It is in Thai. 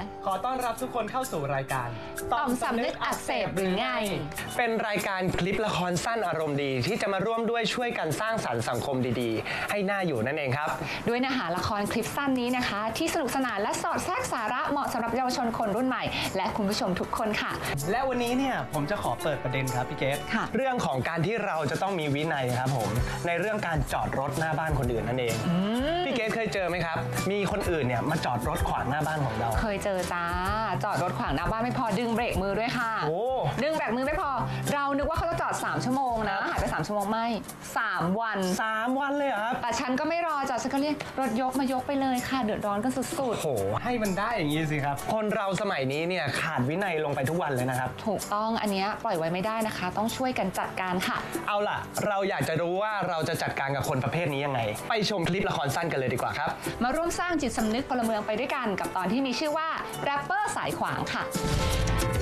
ขอต้อนรับทุกคนเข้าสู่รายการต่อมสำนึกอักเสบหรือไงเป็นรายการคลิปละครสั้นอารมณ์ดีที่จะมาร่วมด้วยช่วยกันสร้างสรรค์สังคมดีๆให้น่าอยู่นั่นเองครับด้วยเนื้อหาละครคลิปสั้นนี้นะคะที่สนุกสนานและสอดแทรกสาระเหมาะสำหรับเยาวชนคนรุ่นใหม่และคุณผู้ชมทุกคนค่ะและวันนี้เนี่ยผมจะขอเปิดประเด็นครับพี่เกฟเรื่องของการที่เราจะต้องมีวินัยครับผมในเรื่องการจอดรถหน้าบ้านคนอื่นนั่นเองพี่เกฟเคยเจอไหมครับมีคนอื่นเนี่ยมาจอดรถขวางหน้าบ้านของเราเคยเจอจ้าจอดรถขวางหน้าบ้านไม่พอดึงเบรกมือด้วยค่ะดึงเบรกมือไม่พอเรานึกว่าเขาจะจอด3ชั่วโมงนะหายไป3ชั่วโมงไม่3วันเลยเหรอครับแต่ฉันก็ไม่รอจอดฉันก็เรียกรถยกมายกไปเลยค่ะเดือดร้อนกันสุดๆโอ้โหให้มันได้อย่างนี้สิครับคนเราสมัยนี้เนี่ยขาดวินัยลงไปทุกวันเลยนะครับถูกต้องอันนี้ปล่อยไว้ไม่ได้นะคะต้องช่วยกันจัดการค่ะเอาล่ะเราอยากจะรู้ว่าเราจะจัดการกับคนประเภทนี้ยังไงไปชมคลิปละครสั้นกันเลยดีกว่าครับมาร่วมสร้างจิตสำนึกพลเมืองไปด้วยกันกับตอนที่มีชื่อว่าแรปเปอร์สายขวางค่ะ